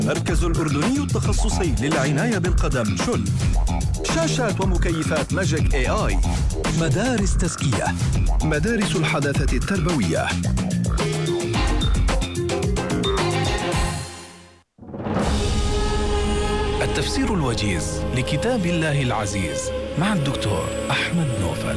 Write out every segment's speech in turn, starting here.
مركز الأردني التخصصي للعناية بالقدم شل. شاشات ومكيفات ماجيك AI. مدارس تزكية، مدارس الحداثة التربوية. التفسير الوجيز لكتاب الله العزيز مع الدكتور أحمد نوفل.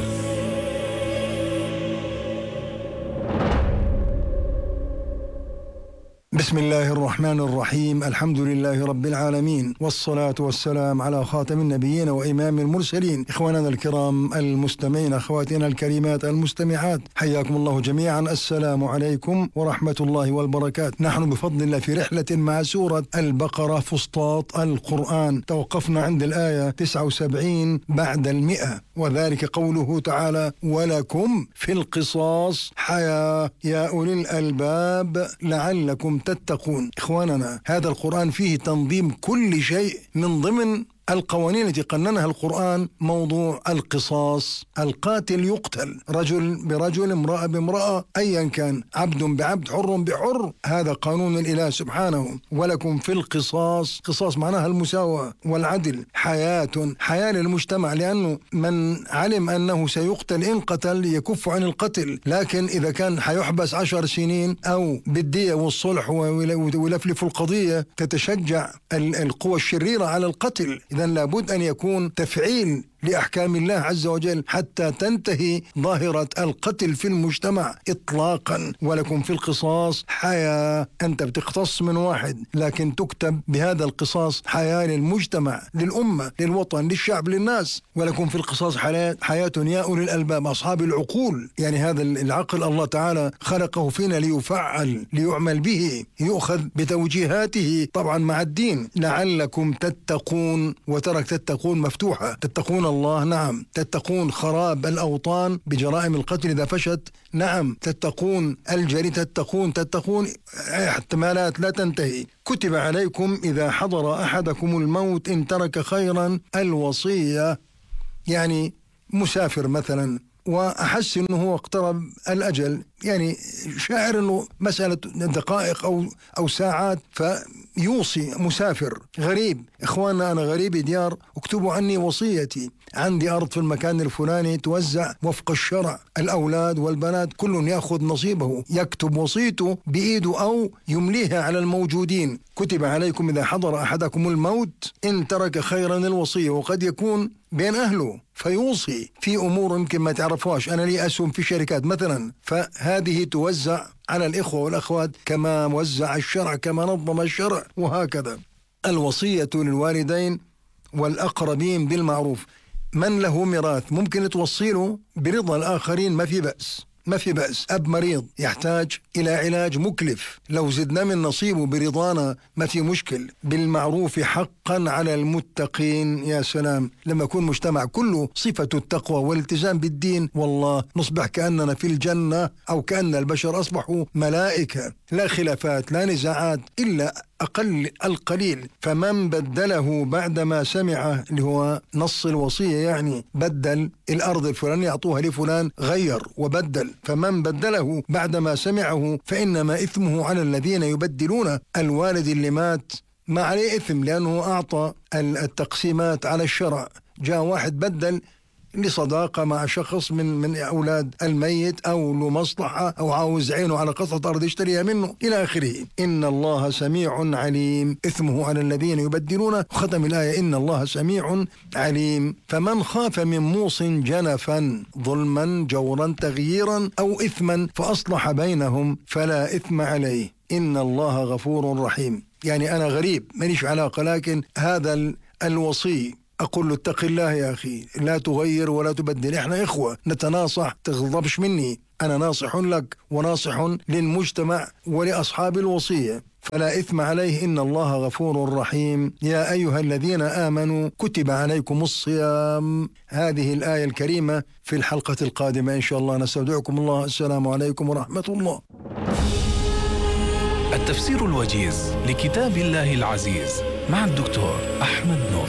بسم الله الرحمن الرحيم. الحمد لله رب العالمين، والصلاة والسلام على خاتم النبيين وإمام المرسلين. إخواننا الكرام المستمعين، أخواتنا الكريمات المستمعات، حياكم الله جميعا. السلام عليكم ورحمة الله والبركات. نحن بفضل الله في رحلة مع سورة البقرة فسطاط القرآن. توقفنا عند الآية 79 بعد 100، وذلك قوله تعالى: ولكم في القصاص حياة يا أولي الألباب لعلكم تتقون. إخواننا، هذا القرآن فيه تنظيم كل شيء. من ضمن القوانين التي قننها القرآن موضوع القصاص. القاتل يقتل، رجل برجل، امرأة بامرأة، أيا كان، عبد بعبد، حر بحر. هذا قانون الإله سبحانه. ولكم في القصاص، قصاص معناها المساواة والعدل. حياة للمجتمع، لأنه من علم أنه سيقتل إن قتل يكف عن القتل، لكن إذا كان حيحبس 10 سنين أو بالدية والصلح ويلفلف القضية، تتشجع القوى الشريرة على القتل. إذن لابد أن يكون تفعيل لأحكام الله عز وجل حتى تنتهي ظاهرة القتل في المجتمع إطلاقا. ولكم في القصاص حياة. أنت بتقتص من واحد، لكن تكتب بهذا القصاص حياة للمجتمع، للأمة، للوطن، للشعب، للناس. ولكم في القصاص حياة يا أولي الألباب، أصحاب العقول. يعني هذا العقل الله تعالى خلقه فينا ليفعل، ليعمل به، يؤخذ بتوجيهاته طبعا مع الدين. لعلكم تتقون، وترك تتقون مفتوحة. تتقون الله، نعم. تتقون خراب الأوطان بجرائم القتل إذا فشت، نعم. تتقون الجري، تتقون احتمالات لا تنتهي. كتب عليكم إذا حضر أحدكم الموت إن ترك خيرا الوصية. يعني مسافر مثلا وأحس أنه هو اقترب الأجل، يعني شاعر أنه مسألة دقائق أو ساعات، فيوصي. مسافر غريب، إخواننا أنا غريب ديار، اكتبوا عني وصيتي، عندي أرض في المكان الفلاني توزع وفق الشرع، الأولاد والبنات كل يأخذ نصيبه، يكتب وصيته بإيده أو يمليها على الموجودين. كتب عليكم إذا حضر أحدكم الموت إن ترك خيرا الوصية. وقد يكون بين أهله فيوصي في أمور يمكن ما تعرفوش. أنا لي أسهم في شركات مثلا، فهذه توزع على الإخوة والأخوات كما وزع الشرع، كما نظم الشرع، وهكذا. الوصية للوالدين والأقربين بالمعروف. من له ميراث ممكن توصيله برضا الآخرين، ما في بأس. أب مريض يحتاج إلى علاج مكلف، لو زدنا من نصيبه برضانا ما في مشكل. بالمعروف حقا على المتقين. يا سلام لما يكون مجتمع كله صفة التقوى والالتزام بالدين، والله نصبح كأننا في الجنة، أو كأن البشر أصبحوا ملائكة. لا خلافات، لا نزاعات، إلا أقل القليل. فمن بدله بعدما سمعه، اللي هو نص الوصية، يعني بدل الأرض الفلانية يعطوها لفلان، غير وبدل. فمن بدله بعدما سمعه فإنما إثمه على الذين يبدلون. الوالد اللي مات ما عليه إثم، لأنه أعطى التقسيمات على الشرع. جاء واحد بدل لصداقة مع شخص من أولاد الميت، أو لمصلحة، أو عاوز عينه على قطعة أرض يشتريها منه، إلى آخره. إن الله سميع عليم، إثمه على الذين يبدلون. ختم الآية إن الله سميع عليم. فمن خاف من موص جنفا ظلما جورا تغييرا أو إثما فأصلح بينهم فلا إثم عليه إن الله غفور رحيم. يعني أنا غريب ماليش علاقة، لكن هذا الوصي أقول له اتق الله يا أخي، لا تغير ولا تبدل، إحنا إخوة نتناصح، تغضبش مني، أنا ناصح لك وناصح للمجتمع ولأصحاب الوصية، فلا إثم عليه إن الله غفور رحيم. يا أيها الذين آمنوا كتب عليكم الصيام. هذه الآية الكريمة في الحلقة القادمة إن شاء الله. نستودعكم الله. السلام عليكم ورحمة الله. التفسير الوجيز لكتاب الله العزيز مع الدكتور أحمد نوفل.